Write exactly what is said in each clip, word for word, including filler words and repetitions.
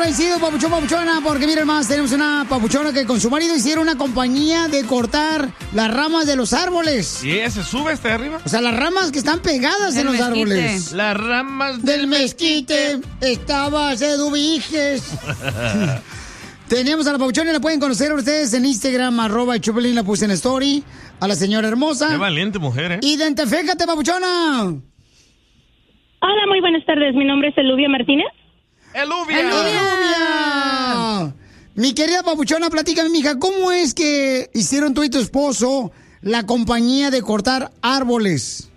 agradecido, papuchón, papuchona, porque miren más, tenemos una papuchona que con su marido hicieron una compañía de cortar las ramas de los árboles. ¿Y ella se sube hasta arriba? O sea, las ramas que están pegadas Del en los mezquite. árboles. Las ramas del mezquite. Estaba de dubiges. Tenemos a la papuchona y la pueden conocer ustedes en Instagram, arroba el Chupelín, la puse en story. A la señora hermosa. Qué valiente mujer, ¿eh? Identifícate, papuchona. Hola, muy buenas tardes. Mi nombre es Eluvia Martínez. ¡Eluvia! ¡Eluvia! Mi querida papuchona, platícame, mija, ¿cómo es que hicieron tú y tu esposo la compañía de cortar árboles?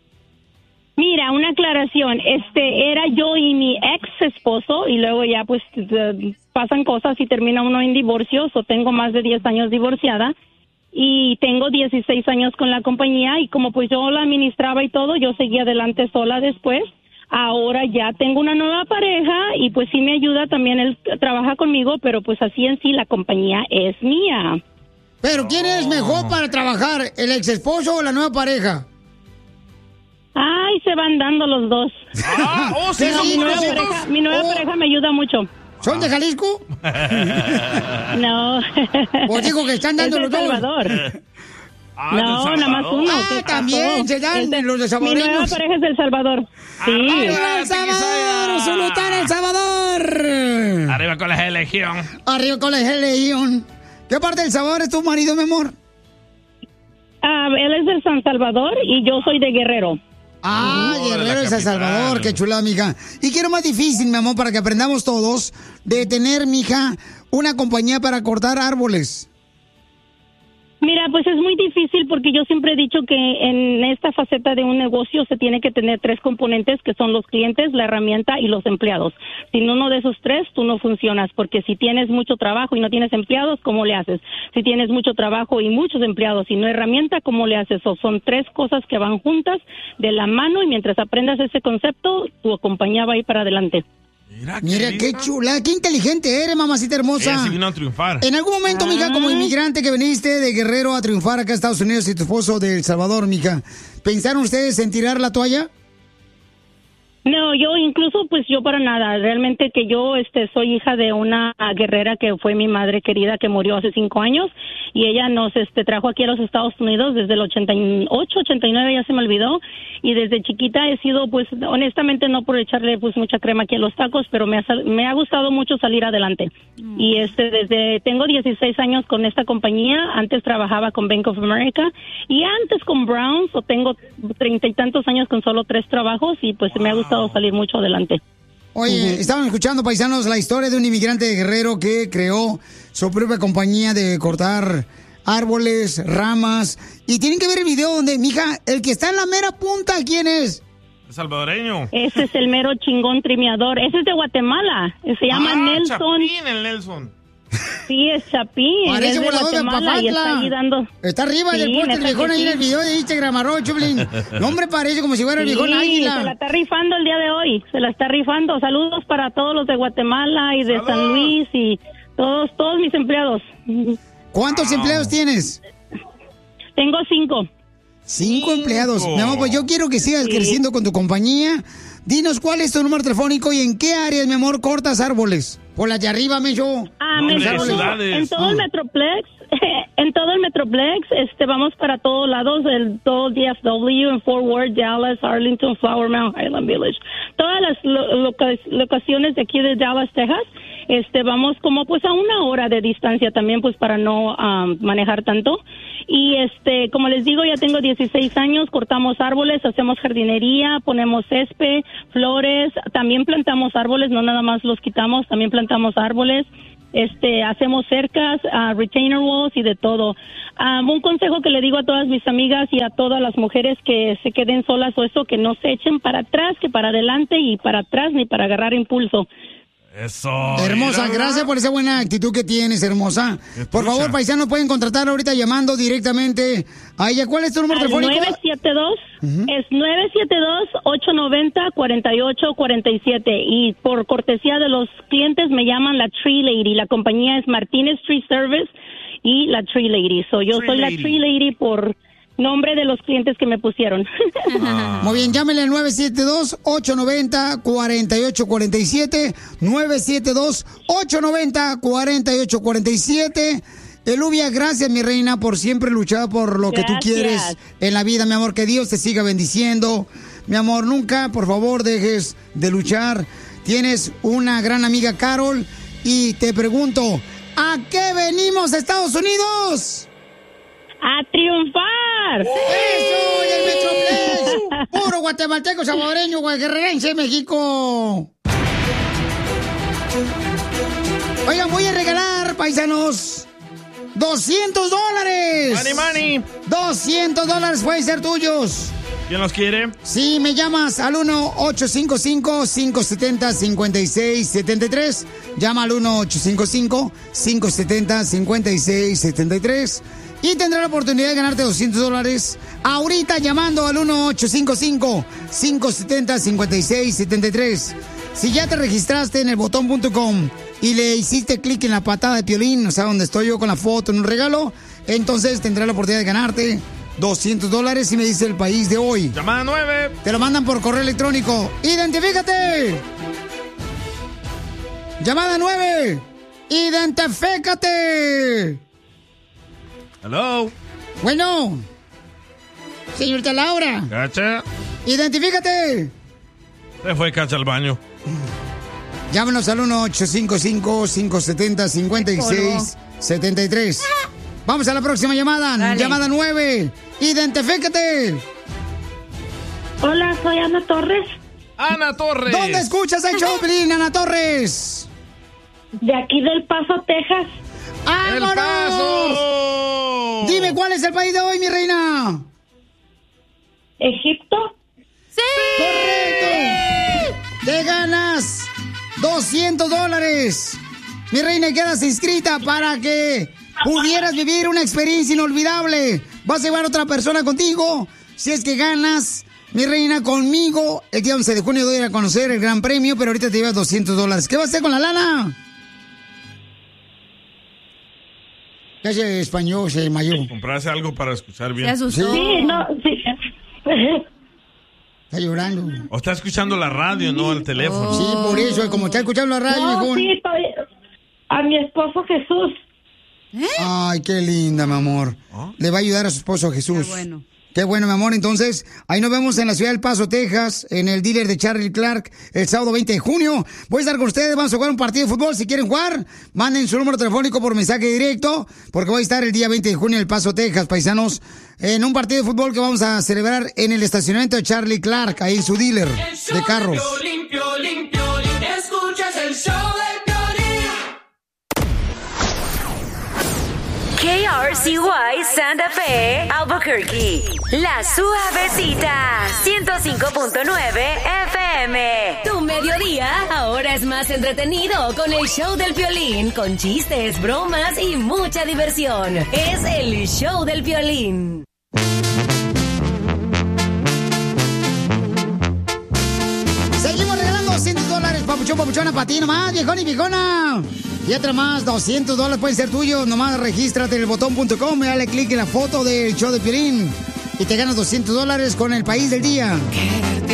Mira, una aclaración. Este, era yo y mi ex esposo, y luego ya pues eh, pasan cosas y termina uno en divorcio. O tengo más de diez años divorciada y tengo dieciséis años con la compañía, y como pues yo la administraba y todo, yo seguía adelante sola después. Ahora ya tengo una nueva pareja y pues sí me ayuda también, él trabaja conmigo, pero pues así en sí la compañía es mía. Pero ¿quién es mejor para trabajar, el ex esposo o la nueva pareja? Ay, se van dando los dos. Ah, oh, sí, Pero son mi nueva conocidos. pareja, mi nueva Oh. pareja me ayuda mucho. ¿Son de Jalisco? No. Pues digo que están dando Es de los dos. Salvador. Ah, del No, Salvador. nada más uno. Ah, ¿qué también pasó? se dan Es de- los de Mi salvadoreños. nueva pareja es del Salvador. Sí. ¡Arriba El Salvador! ¡Sultán El Salvador! Arriba con la Legión. Arriba con la Legión. ¿Qué parte del Salvador es tu marido, mi amor? Ah, él es de San Salvador y yo soy de Guerrero. Ah, Oh, de Guerrero la de San capital. Salvador, qué chula, mija. ¿Y qué es lo más difícil, mi amor, para que aprendamos todos de tener, mija, una compañía para cortar árboles? Mira, pues es muy difícil porque yo siempre he dicho que en esta faceta de un negocio se tiene que tener tres componentes, que son los clientes, la herramienta y los empleados. Sin uno de esos tres, tú no funcionas, porque si tienes mucho trabajo y no tienes empleados, ¿cómo le haces? Si tienes mucho trabajo y muchos empleados y no herramienta, ¿cómo le haces? O son tres cosas que van juntas de la mano, y mientras aprendas ese concepto, tu compañía va a ir para adelante. Mira, Mira, qué linda. chula, qué inteligente eres, mamacita hermosa. Ella sí vino a triunfar. En algún momento, mija, como inmigrante que viniste de Guerrero a triunfar acá a Estados Unidos y tu esposo de El Salvador, mija, ¿pensaron ustedes en tirar la toalla? No, yo incluso, pues yo para nada. Realmente que yo este, soy hija de una guerrera que fue mi madre querida, que murió hace cinco años, y ella nos este, trajo aquí a los Estados Unidos desde el ochenta y ocho, ochenta y nueve, ya se me olvidó, y desde chiquita he sido, pues honestamente, no por echarle pues mucha crema aquí a los tacos, pero me ha, sal- me ha gustado mucho salir adelante. Y este desde tengo dieciséis años con esta compañía. Antes trabajaba con Bank of America y antes con Browns, o tengo treinta y tantos años con solo tres trabajos, y pues me ha gustado salir mucho adelante. Oye, estaban escuchando, paisanos, la historia de un inmigrante de Guerrero que creó su propia compañía de cortar árboles, ramas. Y tienen que ver el video donde, mija, el que está en la mera punta, ¿quién es? Es salvadoreño. Ese es el mero chingón trimeador. Ese es de Guatemala. Se llama Ah, Nelson. Chapín, el Nelson. Sí, es Chapín. Parece es de volador de Guatemala y está Papantla. ahí dando. Está arriba Sí, del puente el neta viejón que ahí en sí. el video de Instagram, arroba Chuplin. No, hombre, parece como si fuera el Sí, viejón se la águila. está rifando el día de hoy. Se la está rifando. Saludos para todos los de Guatemala y de ¡Saludos! San Luis y todos, todos mis empleados. ¿Cuántos empleados tienes? Tengo cinco. Cinco empleados. Mi amor, pues yo quiero que sigas Sí. creciendo con tu compañía. Dinos cuál es tu número telefónico y en qué áreas, mi amor, cortas árboles. Por las de arriba, me yo. Ah, No, me- hombre, en todo- ciudades. en todo el Metroplex, en todo el Metroplex, este, vamos para todos lados, el todo D F W, en Fort Worth, Dallas, Arlington, Flower Mound, Highland Village, todas las lo- loca- locaciones de aquí de Dallas, Texas. Este, vamos como pues a una hora de distancia también, pues para no um, manejar tanto. Y este, como les digo, ya tengo dieciséis años, cortamos árboles, hacemos jardinería, ponemos césped, flores, también plantamos árboles, no nada más los quitamos, también plantamos árboles. Este, hacemos cercas, uh, retainer walls y de todo. Um, un consejo que le digo a todas mis amigas y a todas las mujeres que se queden solas o eso, que no se echen para atrás, que para adelante, y para atrás ni para agarrar impulso. Eso. Hermosa, mira. gracias por esa buena actitud que tienes, hermosa. Qué Por trucha. favor, paisanos, pueden contratar ahorita llamando directamente a ella. ¿Cuál es tu número Al telefónico? nueve siete dos, es nueve siete dos, ocho nueve cero, cuatro ocho cuatro siete, y por cortesía de los clientes me llaman la Tree Lady. La compañía es Martínez Tree Service y la Tree Lady. So, yo Tree soy Lady. la Tree Lady por nombre de los clientes que me pusieron. Ah. Muy bien, llámenle al nueve siete dos, ocho nueve cero, cuatro ocho cuatro siete, nueve siete dos, ocho nueve cero, cuatro ocho cuatro siete. Eluvia, gracias, mi reina, por siempre luchar por lo que Gracias. tú quieres en la vida, mi amor. Que Dios te siga bendiciendo. Mi amor, nunca, por favor, dejes de luchar. Tienes una gran amiga, Carol, y te pregunto, ¿a qué venimos, Estados Unidos? ¡A triunfar! ¡Eso! ¡Y el Metroplex! ¡Puro guatemalteco, salvadoreño, guerrerense, México! Oigan, voy a regalar, paisanos, ¡doscientos dólares! ¡Money, money! ¡doscientos dólares pueden ser tuyos! ¿Quién los quiere? Si me llamas al uno ocho cinco cinco, cinco siete cero, cinco seis siete tres, llama al uno ocho cinco cinco, cinco siete cero, cinco seis siete tres y tendrás la oportunidad de ganarte doscientos dólares ahorita llamando al uno ocho cinco cinco, cinco siete cero, cinco seis siete tres. Si ya te registraste en el botón punto com y le hiciste clic en la patada de Piolín, o sea, donde estoy yo con la foto en un regalo, entonces tendrás la oportunidad de ganarte doscientos dólares y me dice el país de hoy. Llamada nueve. Te lo mandan por correo electrónico. ¡Identifícate! Llamada nueve. ¡Identifícate! Hello. Bueno. Señorita Laura. Cacha. ¡Identifícate! Se fue Cacha al baño. Llámanos al uno ocho cinco cinco, cinco siete cero, cinco seis siete tres. Vamos a la próxima llamada. Dale. Llamada nueve. ¡Identifícate! Hola, soy Ana Torres, Ana Torres. ¿Dónde escuchas el show, Pelín, Ana Torres? de aquí del Paso, Texas. ¡El ¡Vámonos! Paso! Dime, ¿cuál es el país de hoy, mi reina? ¿Egipto? ¡Correcto! ¡Te ganas doscientos dólares! Mi reina, quedas inscrita para que pudieras vivir una experiencia inolvidable. Vas a llevar a otra persona contigo. Si es que ganas, mi reina, conmigo, el día once de junio voy a ir a conocer el gran premio, pero ahorita te llevas doscientos dólares. ¿Qué vas a hacer con la lana? Ya se español, se desmayó. Comprarse algo para escuchar bien. Se asustó. Sí, no, sí. Está llorando. O está escuchando la radio, no el teléfono. Sí, por eso, como está escuchando la radio, No, viejón. sí, estoy a mi esposo Jesús. Ay, qué linda, mi amor. ¿Ah? Le va a ayudar a su esposo Jesús. Qué bueno. Qué bueno, mi amor. Entonces, ahí nos vemos en la ciudad del Paso, Texas, en el dealer de Charlie Clark, el sábado veinte de junio. Voy a estar con ustedes, vamos a jugar un partido de fútbol. Si quieren jugar, manden su número telefónico por mensaje directo, porque voy a estar el día veinte de junio en el Paso, Texas, paisanos, en un partido de fútbol que vamos a celebrar en el estacionamiento de Charlie Clark, ahí en su dealer de carros. Piolín, Piolín, Piolín, escuchas el show de Piolín. K R C Y Santa Fe, Albuquerque. La Suavecita, ciento cinco punto nueve F M. Tu mediodía ahora es más entretenido con el show del Piolín, con chistes, bromas y mucha diversión. Es el show del Piolín. Seguimos regalando doscientos dólares, papuchón, papuchona, para ti nomás, viejón y viejona. Y otra más, doscientos dólares pueden ser tuyos. Nomás regístrate en el botón punto com y dale clic en la foto del show de Piolín. Y te ganas doscientos dólares con el país del día.